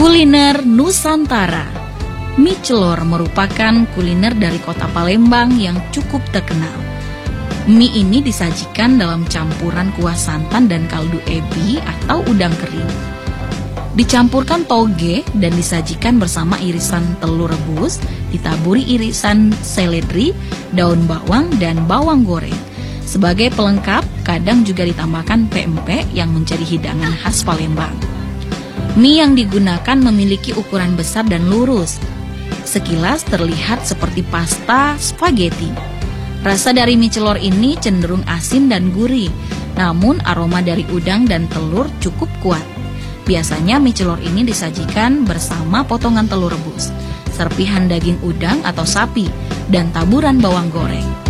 Kuliner Nusantara. Mie celor merupakan kuliner dari kota Palembang yang cukup terkenal. Mie ini disajikan dalam campuran kuah santan dan kaldu ebi atau udang kering. Dicampurkan toge dan disajikan bersama irisan telur rebus, ditaburi irisan seledri, daun bawang, dan bawang goreng. Sebagai pelengkap, kadang juga ditambahkan pempek yang menjadi hidangan khas Palembang. Mie yang digunakan memiliki ukuran besar dan lurus. Sekilas terlihat seperti pasta spaghetti. Rasa dari mie celor ini cenderung asin dan gurih, namun aroma dari udang dan telur cukup kuat. Biasanya mie celor ini disajikan bersama potongan telur rebus, serpihan daging udang atau sapi, dan taburan bawang goreng.